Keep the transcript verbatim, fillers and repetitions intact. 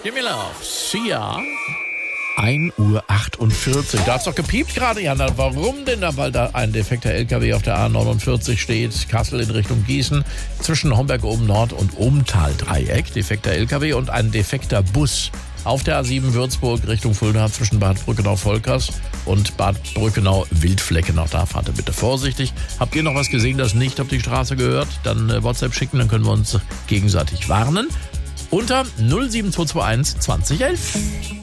Give me love. Sia. ein Uhr achtundvierzig. Da hat's doch gepiept gerade, Jana. Warum denn da? Weil da ein defekter L K W auf der A neunundvierzig steht. Kassel in Richtung Gießen. Zwischen Homberg oben Nord und Umtal-Dreieck. Defekter L K W und ein defekter Bus. Auf der A sieben Würzburg Richtung Fulda zwischen Bad Brückenau-Volkers und Bad Brückenau-Wildflecken. Auch da fahrt ihr bitte vorsichtig. Habt ihr noch was gesehen, das nicht auf die Straße gehört? Dann äh, WhatsApp schicken, dann können wir uns gegenseitig warnen. Unter null sieben zwei zwei eins zwanzig elf.